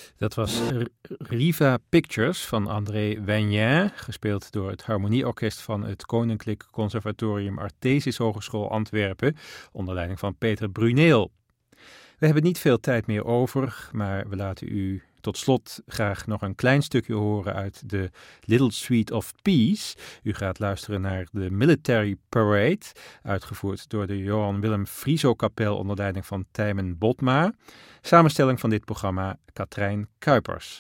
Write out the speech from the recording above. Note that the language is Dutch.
Dat was Riva Pictures van André Wagnin, gespeeld door het Harmonieorkest van het Koninklijk Conservatorium Artesisch Hogeschool Antwerpen, onder leiding van Peter Bruneel. We hebben niet veel tijd meer over, maar we laten u tot slot graag nog een klein stukje horen uit de Little Suite of Peace. U gaat luisteren naar de Military Parade, uitgevoerd door de Johan Willem Frieso Kapel onder leiding van Tijmen Botma. Samenstelling van dit programma Katrijn Kuipers.